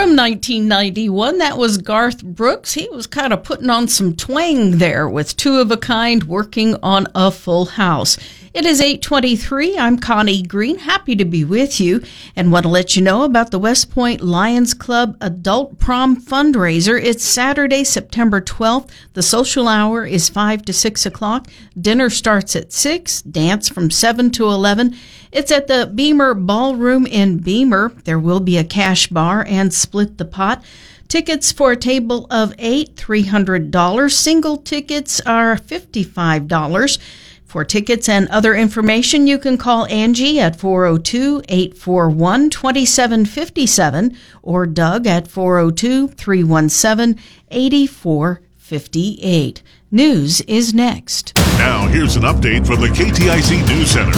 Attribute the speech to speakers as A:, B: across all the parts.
A: From 1991, that was Garth Brooks. He was kind of putting on some twang there with Two of a Kind working on a Full House. It is 8:23. I'm Connie Green. Happy to be with you and want to let you know about the West Point Lions Club Adult Prom Fundraiser. It's Saturday, September 12th. The social hour is 5 to 6 o'clock. Dinner starts at 6, dance from 7 to 11. It's at the Beamer Ballroom in Beamer. There will be a cash bar and split the pot. Tickets for a table of 8, $300. Single tickets are $55. For tickets and other information, you can call Angie at 402-841-2757 or Doug at 402-317-8458. News is next.
B: Now, here's an update from the KTIC News Center.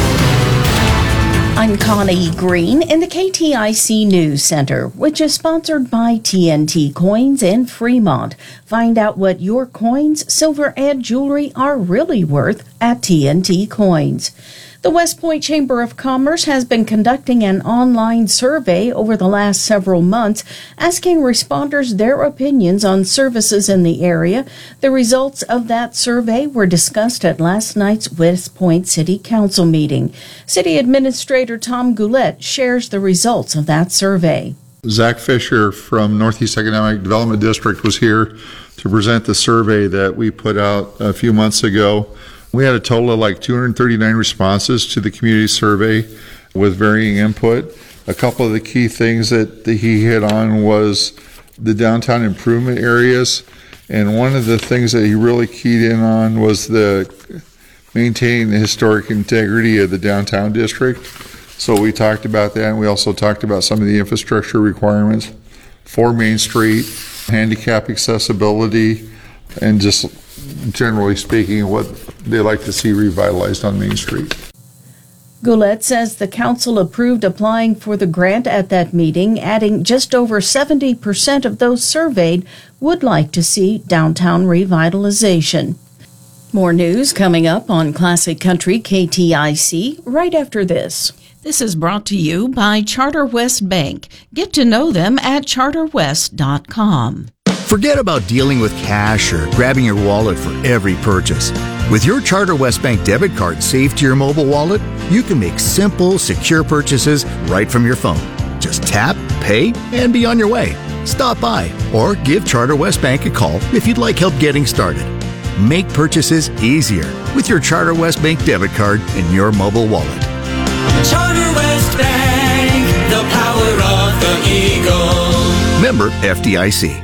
A: I'm Connie Green in the KTIC News Center, which is sponsored by TNT Coins in Fremont. Find out what your coins, silver, and jewelry are really worth at TNT Coins. The West Point Chamber of Commerce has been conducting an online survey over the last several months, asking responders their opinions on services in the area. The results of that survey were discussed at last night's West Point City Council meeting. City Administrator Tom Goulet shares the results of that survey.
C: Zach Fisher from Northeast Economic Development District was here to present the survey that we put out a few months ago. We had a total of 239 responses to the community survey with varying input. A couple of the key things that he hit on was the downtown improvement areas, and one of the things that he really keyed in on was the maintaining the historic integrity of the downtown district. So we talked about that, and we also talked about some of the infrastructure requirements for Main Street, handicap accessibility, and just generally speaking, what they like to see revitalized on Main Street.
A: Goulet says the council approved applying for the grant at that meeting, adding just over 70% of those surveyed would like to see downtown revitalization. More news coming up on Classic Country KTIC right after this. This is brought to you by Charter West Bank. Get to know them at charterwest.com.
D: Forget about dealing with cash or grabbing your wallet for every purchase. With your Charter West Bank debit card saved to your mobile wallet, you can make simple, secure purchases right from your phone. Just tap, pay, and be on your way. Stop by or give Charter West Bank a call if you'd like help getting started. Make purchases easier with your Charter West Bank debit card in your mobile wallet.
E: Charter West Bank, the power of the Eagle.
D: Member FDIC.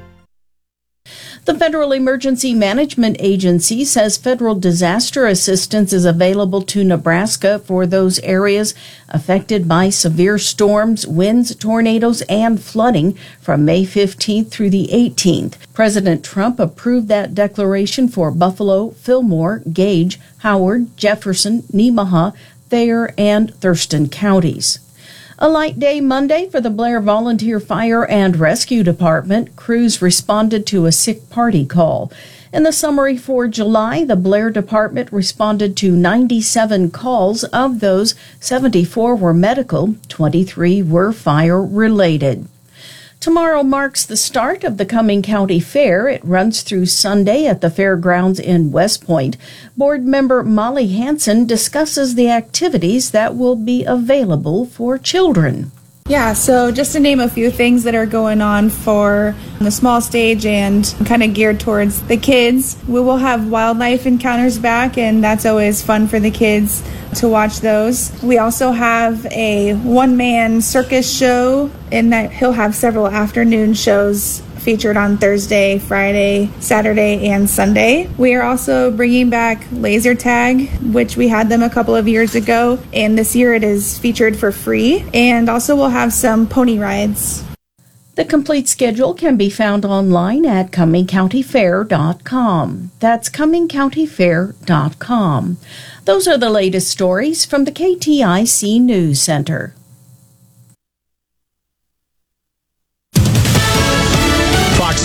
A: The Federal Emergency Management Agency says federal disaster assistance is available to Nebraska for those areas affected by severe storms, winds, tornadoes, and flooding from May 15th through the 18th. President Trump approved that declaration for Buffalo, Fillmore, Gage, Howard, Jefferson, Nemaha, Thayer, and Thurston counties. A light day Monday for the Blair Volunteer Fire and Rescue Department. Crews responded to a sick party call. In the summary for July, the Blair Department responded to 97 calls. Of those, 74 were medical, 23 were fire-related. Tomorrow marks the start of the Cumming County Fair. It runs through Sunday at the fairgrounds in West Point. Board member Molly Hanson discusses the activities that will be available for children.
F: Yeah, so just to name a few things that are going on for the small stage and kind of geared towards the kids. We will have wildlife encounters back, and that's always fun for the kids to watch those. We also have a one-man circus show in that he'll have several afternoon shows featured on Thursday, Friday, Saturday, and Sunday. We are also bringing back laser tag, which we had them a couple of years ago, and this year it is featured for free. And also we'll have some pony rides.
A: The complete schedule can be found online at CummingCountyFair.com. That's CummingCountyFair.com. Those are the latest stories from the KTIC News Center.
G: Fox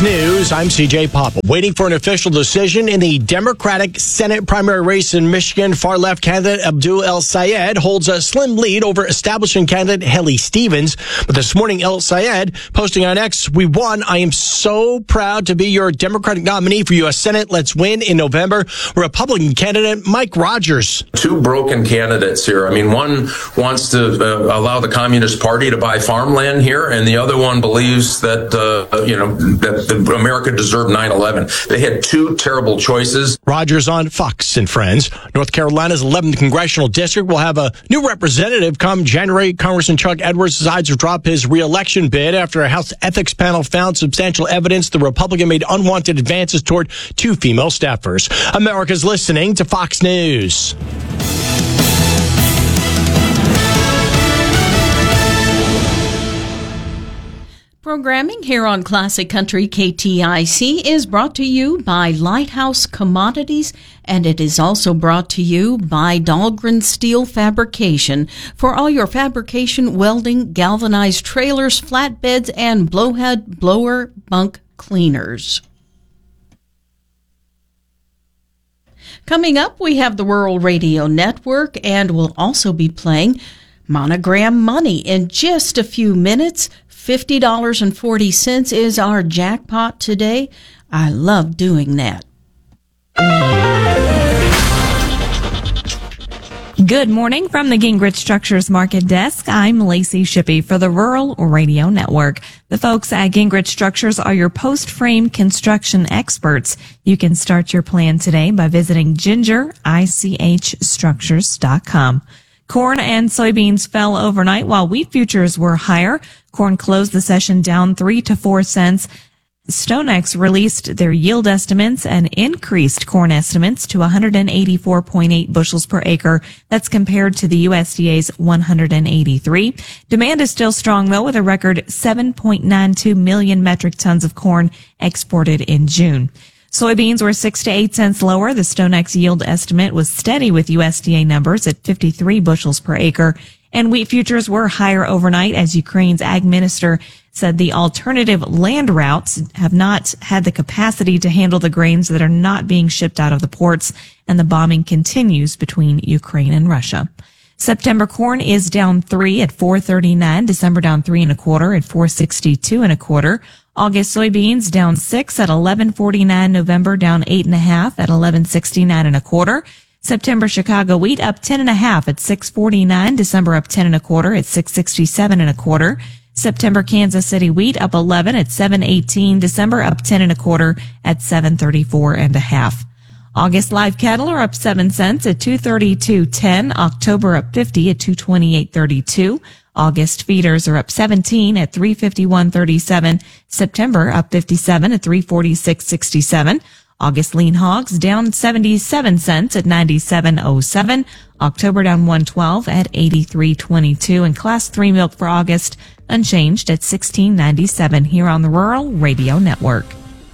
G: Fox News, I'm CJ Papa. Waiting for an official decision in the Democratic Senate primary race in Michigan. Far-left candidate Abdul El-Sayed holds a slim lead over establishment candidate Haley Stevens. But this morning, El-Sayed posting on X, "We won. I am so proud to be your Democratic nominee for U.S. Senate. Let's win in November." Republican candidate Mike Rogers.
H: Two broken candidates here. I mean, one wants to allow the Communist Party to buy farmland here, and the other one believes that, that America deserved 9/11. They had two terrible choices.
G: Rogers on Fox and Friends. North Carolina's 11th congressional district will have a new representative come January. Congressman Chuck Edwards decides to drop his re-election bid after a House ethics panel found substantial evidence the Republican made unwanted advances toward two female staffers. America's listening to Fox News.
A: Programming here on Classic Country KTIC is brought to you by Lighthouse Commodities, and it is also brought to you by Dahlgren Steel Fabrication for all your fabrication, welding, galvanized trailers, flatbeds, and blowhead blower bunk cleaners. Coming up, we have the Rural Radio Network, and we'll also be playing Monogram Money in just a few minutes. $50.40 is our jackpot today. I love doing that.
I: Good morning from the Gingrich Structures Market Desk. I'm Lacey Shippey for the Rural Radio Network. The folks at Gingrich Structures are your post-frame construction experts. You can start your plan today by visiting gingerichstructures.com. Corn and soybeans fell overnight while wheat futures were higher. Corn closed the session down 3 to 4 cents. StoneX released their yield estimates and increased corn estimates to 184.8 bushels per acre. That's compared to the USDA's 183. Demand is still strong, though, with a record 7.92 million metric tons of corn exported in June. Soybeans were 6 to 8 cents lower. The StoneX yield estimate was steady with USDA numbers at 53 bushels per acre. And wheat futures were higher overnight as Ukraine's ag minister said the alternative land routes have not had the capacity to handle the grains that are not being shipped out of the ports, and the bombing continues between Ukraine and Russia. September corn is down 3 at $4.39. December down 3 1/4 at $4.62 1/4. August soybeans down 6 at $11.49. November down 8 1/2 at $11.69 1/4. September Chicago wheat up 10 1/2 at $6.49. December up 10 1/4 at $6.67 1/4. September Kansas City wheat up 11 at $7.18. December up 10 1/4 at $7.34 1/2. August live cattle are up 7 cents at $232.10. October up 50 at $228.32. August feeders are up 17 at $351.37. September up 57 at $346.67. August lean hogs down 77 cents at $97.07. October down 112 at $83.22. And Class 3 milk for August unchanged at $16.97 here on the Rural Radio Network.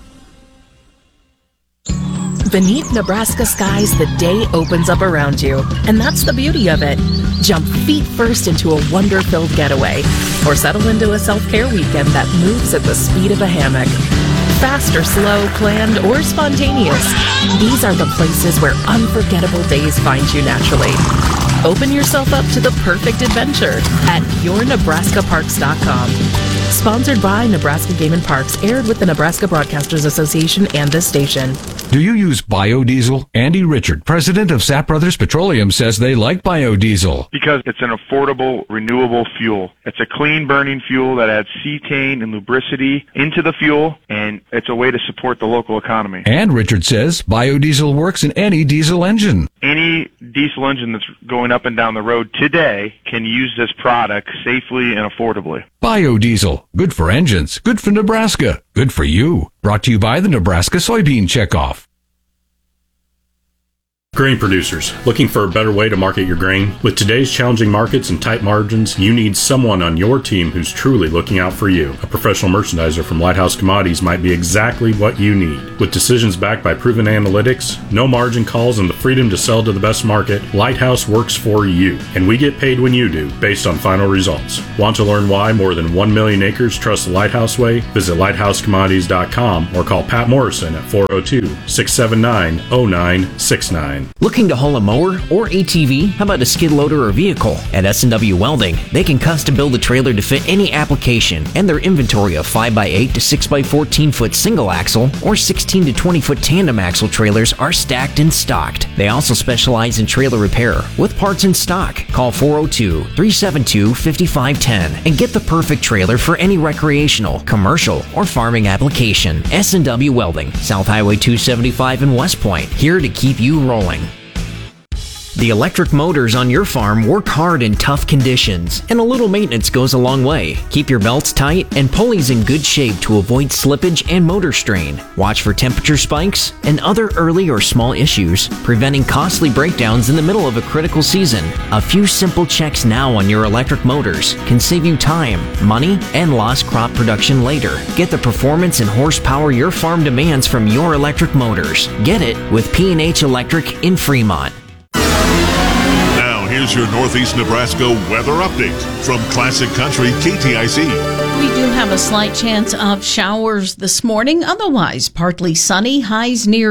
J: Beneath Nebraska skies, the day opens up around you. And that's the beauty of it. Jump feet first into a wonder-filled getaway, or settle into a self-care weekend that moves at the speed of a hammock. Fast or slow, planned or spontaneous, these are the places where unforgettable days find you naturally. Open yourself up to the perfect adventure at yournebraskaparks.com. Sponsored by Nebraska Game and Parks, aired with the Nebraska Broadcasters Association and this station.
K: Do you use biodiesel? Andy Richard, president of Sapp Brothers Petroleum, says they like biodiesel.
L: Because it's an affordable, renewable fuel. It's a clean-burning fuel that adds cetane and lubricity into the fuel, and it's a way to support the local economy.
K: And Richard says biodiesel works in any diesel engine.
L: Any diesel engine that's going up and down the road today can use this product safely and affordably.
K: Biodiesel. Good for engines. Good for Nebraska. Good for you. Brought to you by the Nebraska Soybean Checkoff.
M: Grain producers, looking for a better way to market your grain? With today's challenging markets and tight margins, you need someone on your team who's truly looking out for you. A professional merchandiser from Lighthouse Commodities might be exactly what you need. With decisions backed by proven analytics, no margin calls, and the freedom to sell to the best market, Lighthouse works for you. And we get paid when you do, based on final results. Want to learn why more than 1 million acres trust the Lighthouse way? Visit lighthousecommodities.com or call Pat Morrison at 402-679-0969.
N: Looking to haul a mower or ATV? How about a skid loader or vehicle? At S&W Welding, they can custom build a trailer to fit any application, and their inventory of 5x8 to 6x14 foot single axle or 16 to 20 foot tandem axle trailers are stacked and stocked. They also specialize in trailer repair with parts in stock. Call 402-372-5510 and get the perfect trailer for any recreational, commercial, or farming application. S&W Welding, South Highway 275 in West Point, here to keep you rolling. The electric motors on your farm work hard in tough conditions, and a little maintenance goes a long way. Keep your belts tight and pulleys in good shape to avoid slippage and motor strain. Watch for temperature spikes and other early or small issues, preventing costly breakdowns in the middle of a critical season. A few simple checks now on your electric motors can save you time, money, and lost crop production later. Get the performance and horsepower your farm demands from your electric motors. Get it with P&H Electric in Fremont.
B: Here's your Northeast Nebraska weather update from Classic Country KTIC.
A: We do have a slight chance of showers this morning. Otherwise, partly sunny, highs near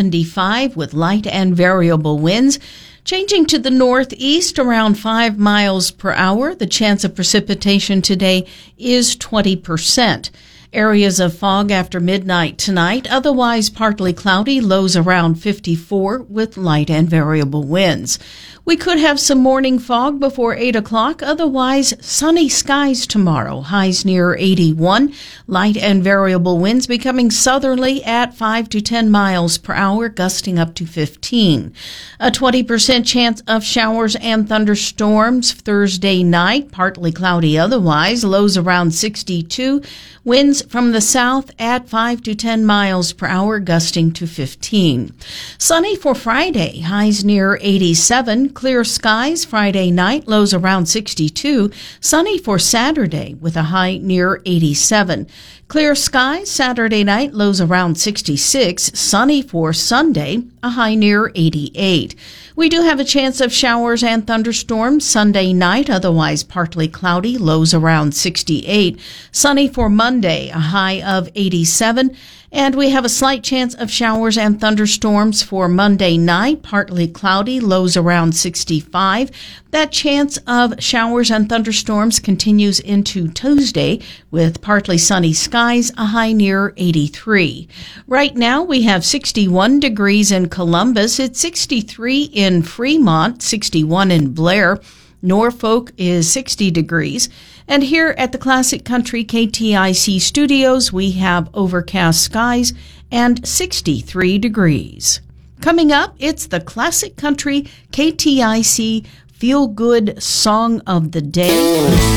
A: 75 with light and variable winds. Changing to the northeast around 5 miles per hour. The chance of precipitation today is 20%. Areas of fog after midnight tonight. Otherwise, partly cloudy, lows around 54 with light and variable winds. We could have some morning fog before 8 o'clock. Otherwise, sunny skies tomorrow. Highs near 81. Light and variable winds becoming southerly at 5 to 10 miles per hour, gusting up to 15. A 20% chance of showers and thunderstorms Thursday night. Partly cloudy otherwise. Lows around 62. Winds from the south at 5 to 10 miles per hour, gusting to 15. Sunny for Friday. Highs near 87. Clear skies Friday night, lows around 62. Sunny for Saturday with a high near 87. Clear skies Saturday night, lows around 66. Sunny for Sunday, a high near 88. We do have a chance of showers and thunderstorms Sunday night, otherwise partly cloudy, lows around 68. Sunny for Monday, a high of 87. And we have a slight chance of showers and thunderstorms for Monday night, partly cloudy, lows around 65. That chance of showers and thunderstorms continues into Tuesday with partly sunny skies, a high near 83. Right now we have 61 degrees in Columbus. It's 63 in Fremont, 61 in Blair. Norfolk is 60 degrees. And here at the Classic Country KTIC studios, we have overcast skies and 63 degrees. Coming up, it's the Classic Country KTIC Feel Good Song of the Day.